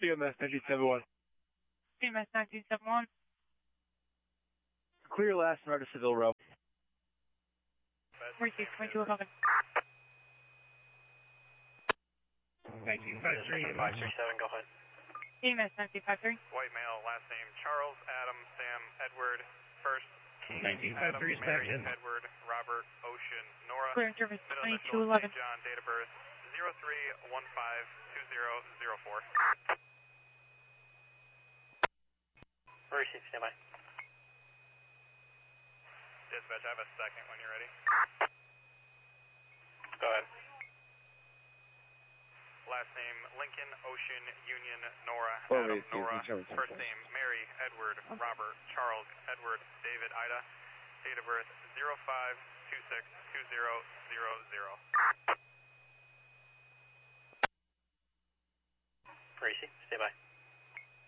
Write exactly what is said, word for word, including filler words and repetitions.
C M S nineteen seventy-one. C M S nineteen seventy-one. Clear last and right to Seville Row. Receive twenty-two eleven. nineteen fifty-three, five three seven, go ahead. C M S nineteen fifty-three. White male, last name Charles, Adam, Sam, Edward, first. nineteen Adam, fifty-three, Mary, in. Edward, Robert, Ocean, Nora. Clear in service Middle twenty-two initial, eleven. Saint John, date of birth zero three one five two zero zero four. Receive, stand by. Dispatch, I have a second when you're ready. Go ahead. Last name Lincoln, Ocean, Union, Nora, Oh, Adam, wait, Nora. excuse me, First name Mary, Edward, Robert, Charles, Edward, David, Ida. Date of birth zero five two six two zero zero zero. Receive, stand by.